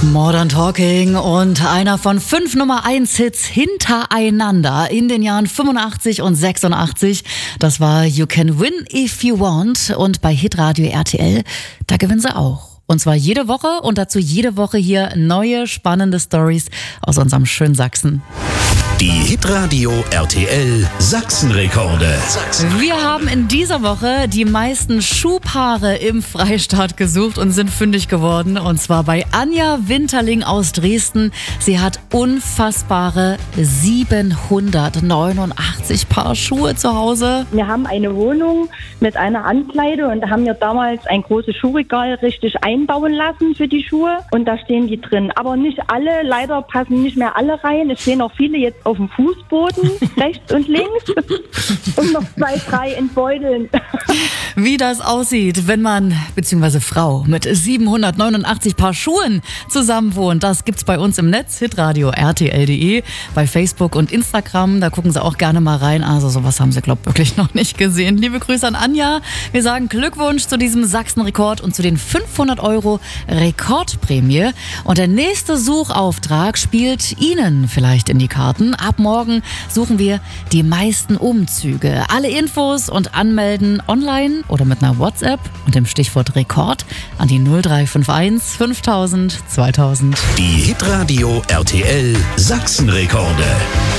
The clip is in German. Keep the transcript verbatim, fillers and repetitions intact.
Modern Talking und einer von fünf Nummer eins Hits hintereinander in den Jahren fünfundachtzig und sechsundachtzig. Das war You Can Win If You Want und bei Hitradio R T L, da gewinnen sie auch. Und zwar jede Woche und dazu jede Woche hier neue spannende Stories aus unserem schönen Sachsen. Die Hitradio R T L Sachsenrekorde. Sachsen. Wir haben in dieser Woche die meisten Schuhpaare im Freistaat gesucht und sind fündig geworden. Und zwar bei Anja Winterling aus Dresden. Sie hat unfassbare siebenhundertneunundachtzig Paar Schuhe zu Hause. Wir haben eine Wohnung mit einer Ankleide und da haben wir damals ein großes Schuhregal richtig einbauen lassen für die Schuhe. Und da stehen die drin. Aber nicht alle, leider passen nicht mehr alle rein. Es stehen auch viele jetzt auf dem Fußboden, rechts und links und noch zwei, drei in Beuteln. Wie das aussieht, wenn man, beziehungsweise Frau, mit siebenhundertneunundachtzig Paar Schuhen zusammenwohnt, das gibt's bei uns im Netz, hitradio r t l punkt d e, bei Facebook und Instagram, da gucken Sie auch gerne mal rein. Also sowas haben Sie, glaube ich, wirklich noch nicht gesehen. Liebe Grüße an Anja. Wir sagen Glückwunsch zu diesem Sachsenrekord und zu den fünfhundert Euro Rekordprämie. Und der nächste Suchauftrag spielt Ihnen vielleicht in die Karten. Ab morgen suchen wir die meisten Umzüge. Alle Infos und Anmelden online oder mit einer WhatsApp und dem Stichwort Rekord an die null drei fünf eins fünftausend zweitausend. Die Hitradio R T L Sachsenrekorde.